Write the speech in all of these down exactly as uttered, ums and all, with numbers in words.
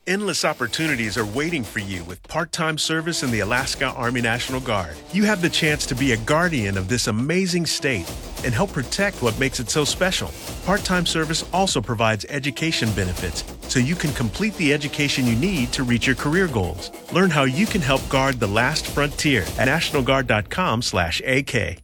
Endless opportunities are waiting for you with part-time service in the Alaska Army National Guard. You have the chance to be a guardian of this amazing state and help protect what makes it so special. Part-time service also provides education benefits, so you can complete the education you need to reach your career goals. Learn how you can help guard the last frontier at national guard dot com slash A K.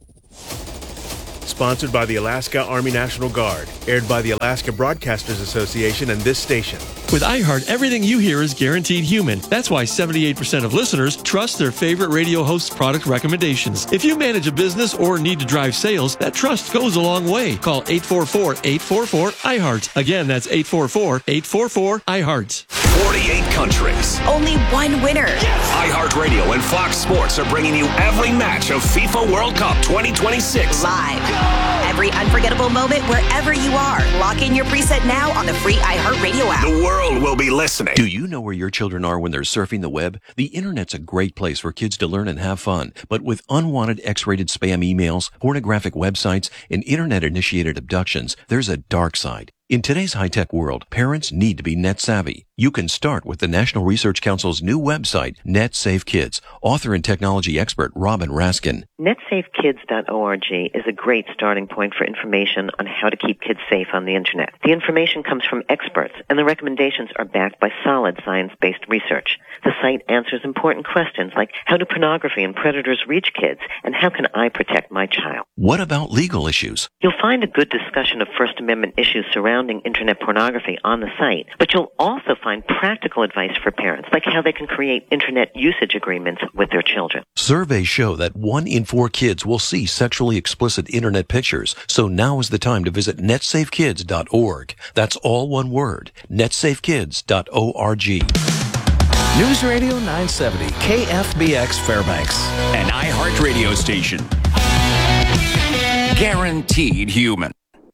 Sponsored by the Alaska Army National Guard. Aired by the Alaska Broadcasters Association and this station. With iHeart, everything you hear is guaranteed human. That's why seventy-eight percent of listeners trust their favorite radio host's product recommendations. If you manage a business or need to drive sales, that trust goes a long way. Call eight four four, eight four four, I heart. Again, that's eight four four, eight four four, I heart. forty-eight countries. Only one winner. Yes. iHeartRadio and Fox Sports are bringing you every match of FIFA World Cup twenty twenty-six. Live. Every unforgettable moment wherever you are. Lock in your preset now on the free iHeartRadio app. The world will be listening. Do you know where your children are when they're surfing the web? The internet's a great place for kids to learn and have fun. But with unwanted X-rated spam emails, pornographic websites, and internet-initiated abductions, there's a dark side. In today's high-tech world, parents need to be net savvy. You can start with the National Research Council's new website, NetSafeKids. Author and technology expert Robin Raskin. net safe kids dot org is a great starting point for information on how to keep kids safe on the Internet. The information comes from experts, and the recommendations are backed by solid science-based research. The site answers important questions like, how do pornography and predators reach kids, and how can I protect my child? What about legal issues? You'll find a good discussion of First Amendment issues surrounding Internet pornography on the site, but you'll also find practical advice for parents, like how they can create Internet usage agreements with their children. Surveys show that one in four kids will see sexually explicit Internet pictures, so now is the time to visit net safe kids dot org. That's all one word, net safe kids dot org. News Radio nine seventy, K F B X Fairbanks. An iHeart radio station. Guaranteed human.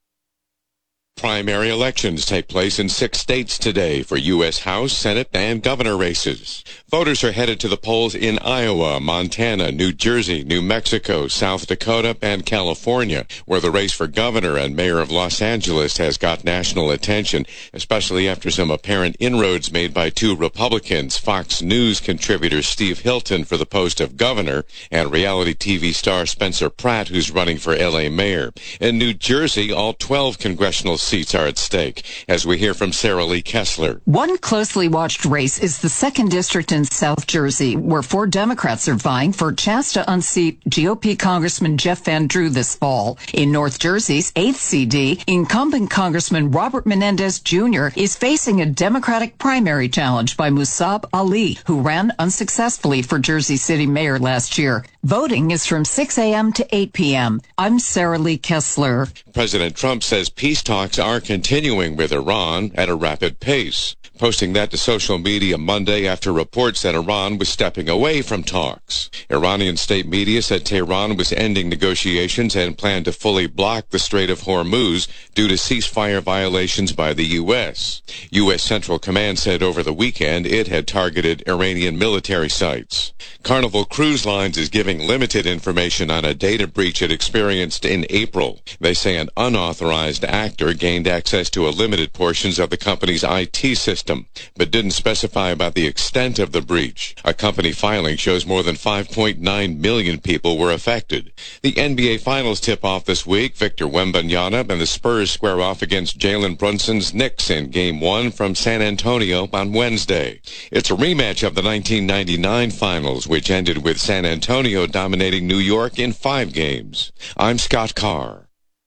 Primary elections take place in six states today for U S House, Senate, and governor races. Voters are headed to the polls in Iowa, Montana, New Jersey, New Mexico, South Dakota, and California, where the race for governor and mayor of Los Angeles has got national attention, especially after some apparent inroads made by two Republicans, Fox News contributor Steve Hilton for the post of governor, and reality T V star Spencer Pratt, who's running for L A mayor. In New Jersey, all twelve congressional seats are at stake, as we hear from Sarah Lee Kessler. One closely watched race is the second district in South Jersey, where four Democrats are vying for a chance to unseat G O P Congressman Jeff Van Drew this fall. In North Jersey's eighth C D, incumbent Congressman Robert Menendez Junior is facing a Democratic primary challenge by Musab Ali, who ran unsuccessfully for Jersey City mayor last year. Voting is from six a.m. to eight p.m. I'm Sarah Lee Kessler. President Trump says peace talks are continuing with Iran at a rapid pace, posting that to social media Monday after reports that Iran was stepping away from talks. Iranian state media said Tehran was ending negotiations and planned to fully block the Strait of Hormuz due to ceasefire violations by the U S. U S Central Command said over the weekend it had targeted Iranian military sites. Carnival Cruise Lines is giving limited information on a data breach it experienced in April. They say an unauthorized actor gained access to a limited portions of the company's I T system, but didn't specify about the extent of the breach. A company filing shows more than five point nine million people were affected. The N B A Finals tip-off this week. Victor Wembanyama and the Spurs square off against Jalen Brunson's Knicks in Game one from San Antonio on Wednesday. It's a rematch of the nineteen ninety-nine Finals, which ended with San Antonio dominating New York in five games. I'm Scott Carr.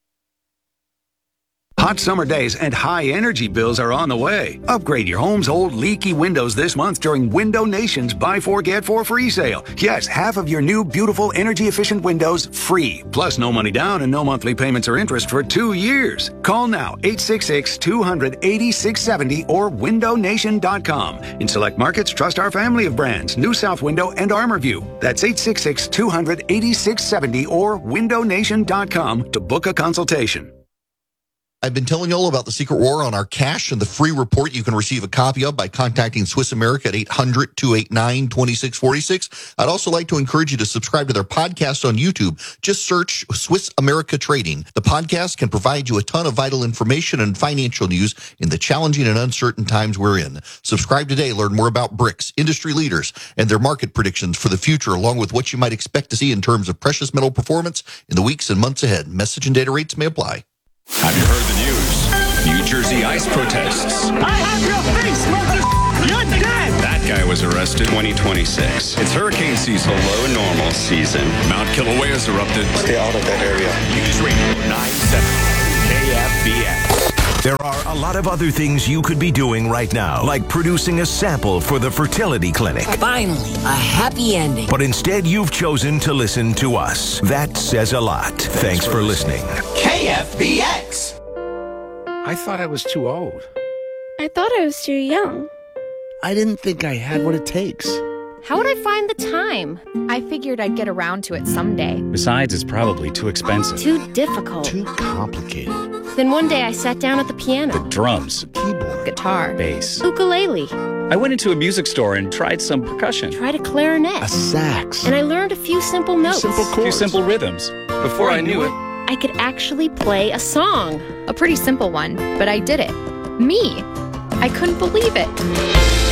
Hot summer days and high energy bills are on the way. Upgrade your home's old leaky windows this month during Window Nation's Buy Four Get Four free sale. Yes, half of your new beautiful energy efficient windows free. Plus no money down and no monthly payments or interest for two years. Call now eight six six, two hundred, eighty-six seventy or window nation dot com. In select markets, trust our family of brands, New South Window and ArmorView. That's eight six six, two hundred, eighty-six seventy or window nation dot com to book a consultation. I've been telling you all about the secret war on our cash and the free report you can receive a copy of by contacting Swiss America at eight hundred, two eight nine, two six four six. I'd also like to encourage you to subscribe to their podcast on YouTube. Just search Swiss America Trading. The podcast can provide you a ton of vital information and financial news in the challenging and uncertain times we're in. Subscribe today. Learn more about BRICS, industry leaders, and their market predictions for the future, along with what you might expect to see in terms of precious metal performance in the weeks and months ahead. Message and data rates may apply. Have you heard the news? New Jersey ICE protests. I have your face, mother. You're dead. That guy was arrested twenty twenty-six. It's hurricane season, below normal season. Mount Kilauea's erupted. Stay out of that area. News Radio nine seventy K F B X. There are a lot of other things you could be doing right now, like producing a sample for the fertility clinic. Finally, a happy ending. But instead, you've chosen to listen to us. That says a lot. Thanks, Thanks for, for listening. K F B X. I thought I was too old. I thought I was too young. I didn't think I had what it takes. How would I find the time? I figured I'd get around to it someday. Besides, it's probably too expensive. Too difficult. Too complicated. Then one day I sat down at the piano. The drums. Keyboard. Guitar. Bass. Ukulele. I went into a music store and tried some percussion. Tried a clarinet. A sax. And I learned a few simple notes. Simple chords. A few simple rhythms. Before I knew it, I could actually play a song. A pretty simple one, but I did it. Me. I couldn't believe it.